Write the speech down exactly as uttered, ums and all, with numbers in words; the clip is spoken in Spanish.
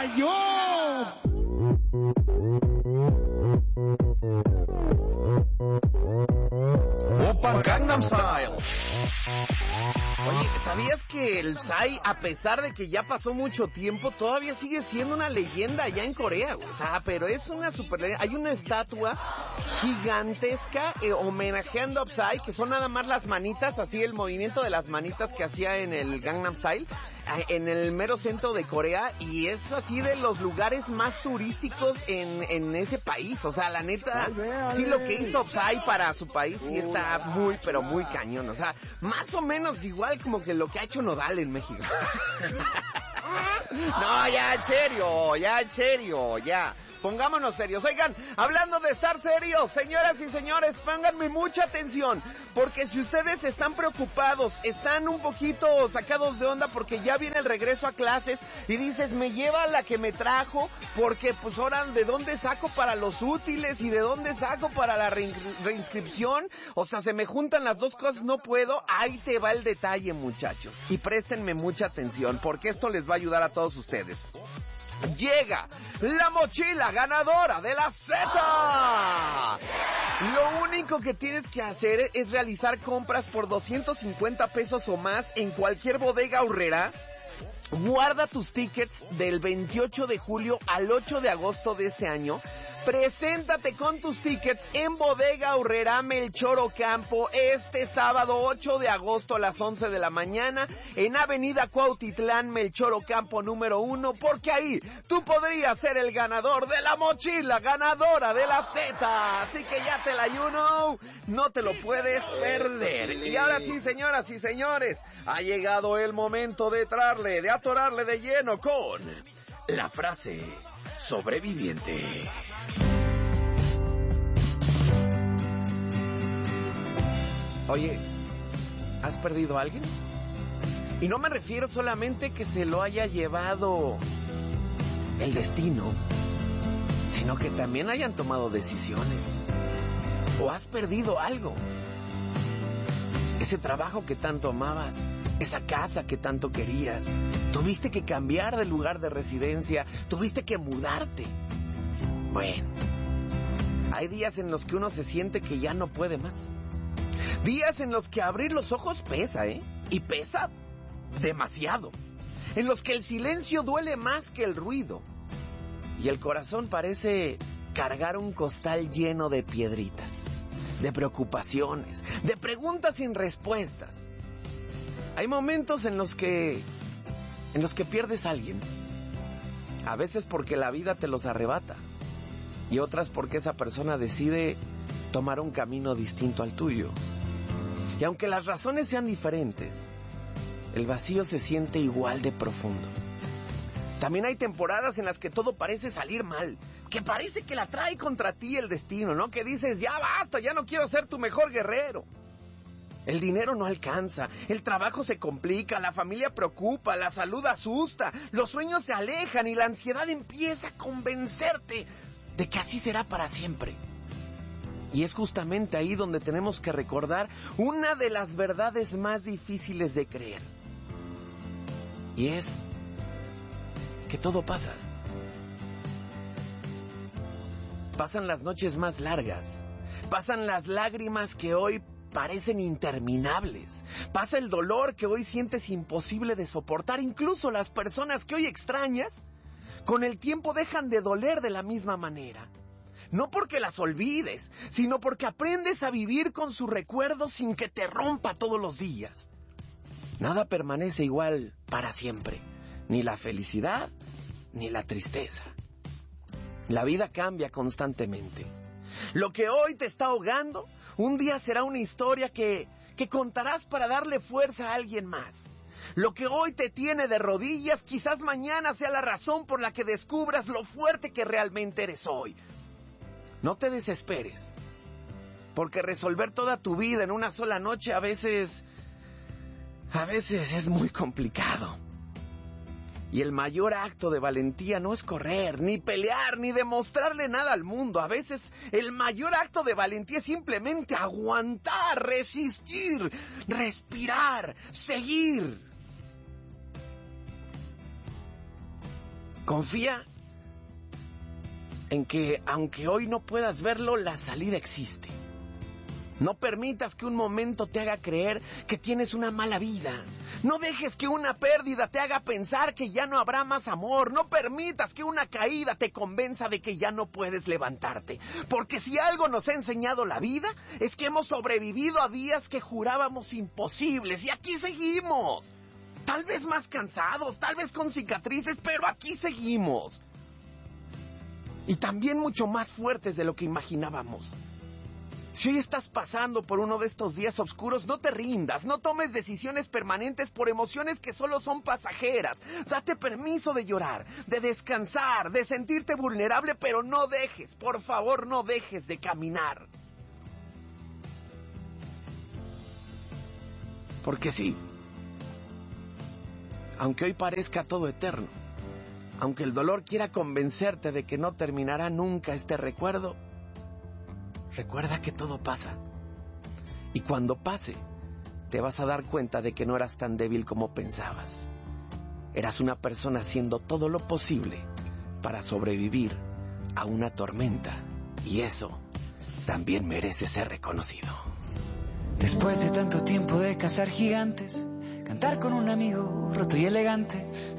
yo. Open Gangnam Style. Oye, ¿sabías que el Psy, a pesar de que ya pasó mucho tiempo, todavía sigue siendo una leyenda allá en Corea? O sea, pero es una super leyenda. Hay una estatua gigantesca eh, homenajeando a Psy, que son nada más las manitas, así el movimiento de las manitas que hacía en el Gangnam Style, en el mero centro de Corea, y es así de los lugares más turísticos en, en ese país. O sea, la neta, sí, lo que hizo Psy para su país sí está muy, pero muy cañón. O sea, más o menos igual como que lo que ha hecho Nodal en México. No, ya en serio, ya en serio, ya. Pongámonos serios. Oigan, hablando de estar serios, señoras y señores, pónganme mucha atención, porque si ustedes están preocupados, están un poquito sacados de onda porque ya viene el regreso a clases y dices, me lleva la que me trajo, porque pues ahora, ¿de dónde saco para los útiles y de dónde saco para la re- reinscripción? O sea, se me juntan las dos cosas, no puedo. Ahí te va el detalle, muchachos, y préstenme mucha atención, porque esto les va a ayudar a todos ustedes. Llega la mochila ganadora de la Z. Lo único que tienes que hacer es realizar compras por doscientos cincuenta pesos o más en cualquier bodega Aurrera. Guarda tus tickets del veintiocho de julio al ocho de agosto de este año. Preséntate con tus tickets en Bodega Aurrera Melchor Ocampo este sábado ocho de agosto a las once de la mañana en Avenida Cuautitlán, Melchor Ocampo número uno, porque ahí tú podrías ser el ganador de la mochila ganadora de la Z. Así que ya te la you know, no te lo puedes perder. Y ahora sí, señoras y señores, ha llegado el momento de entrarle, de atorarle de lleno con la frase sobreviviente. Oye, ¿has perdido a alguien? Y no me refiero solamente que se lo haya llevado el destino, sino que también hayan tomado decisiones. ¿O has perdido algo? Ese trabajo que tanto amabas, esa casa que tanto querías, tuviste que cambiar de lugar de residencia, tuviste que mudarte. Bueno, hay días en los que uno se siente que ya no puede más. Días en los que abrir los ojos pesa, ¿eh? Y pesa demasiado. En los que el silencio duele más que el ruido. Y el corazón parece cargar un costal lleno de piedritas, de preocupaciones, de preguntas sin respuestas. Hay momentos en los que en los que pierdes a alguien. A veces porque la vida te los arrebata, y otras porque esa persona decide tomar un camino distinto al tuyo. Y aunque las razones sean diferentes, el vacío se siente igual de profundo. También hay temporadas en las que todo parece salir mal, que parece que la trae contra ti el destino, ¿no? Que dices, ya basta, ya no quiero ser tu mejor guerrero. El dinero no alcanza, el trabajo se complica, la familia preocupa, la salud asusta, los sueños se alejan y la ansiedad empieza a convencerte de que así será para siempre. Y es justamente ahí donde tenemos que recordar una de las verdades más difíciles de creer. Y es que todo pasa. Pasan las noches más largas, pasan las lágrimas que hoy parecen interminables, pasa el dolor que hoy sientes imposible de soportar. Incluso las personas que hoy extrañas, con el tiempo dejan de doler de la misma manera. No porque las olvides, sino porque aprendes a vivir con su recuerdo sin que te rompa todos los días. Nada permanece igual para siempre, ni la felicidad, ni la tristeza. La vida cambia constantemente. Lo que hoy te está ahogando, un día será una historia que, que contarás para darle fuerza a alguien más. Lo que hoy te tiene de rodillas, quizás mañana sea la razón por la que descubras lo fuerte que realmente eres hoy. No te desesperes, porque resolver toda tu vida en una sola noche a veces, a veces es muy complicado. Y el mayor acto de valentía no es correr, ni pelear, ni demostrarle nada al mundo. A veces el mayor acto de valentía es simplemente aguantar, resistir, respirar, seguir. Confía en que, aunque hoy no puedas verlo, la salida existe. No permitas que un momento te haga creer que tienes una mala vida. No dejes que una pérdida te haga pensar que ya no habrá más amor. No permitas que una caída te convenza de que ya no puedes levantarte. Porque si algo nos ha enseñado la vida, es que hemos sobrevivido a días que jurábamos imposibles. Y aquí seguimos. Tal vez más cansados, tal vez con cicatrices, pero aquí seguimos. Y también mucho más fuertes de lo que imaginábamos. Si hoy estás pasando por uno de estos días oscuros, no te rindas, no tomes decisiones permanentes por emociones que solo son pasajeras. Date permiso de llorar, de descansar, de sentirte vulnerable, pero no dejes, por favor, no dejes de caminar. Porque sí, aunque hoy parezca todo eterno, aunque el dolor quiera convencerte de que no terminará nunca este recuerdo, recuerda que todo pasa. Y cuando pase, te vas a dar cuenta de que no eras tan débil como pensabas. Eras una persona haciendo todo lo posible para sobrevivir a una tormenta. Y eso también merece ser reconocido. Después de tanto tiempo de cazar gigantes, cantar con un amigo roto y elegante,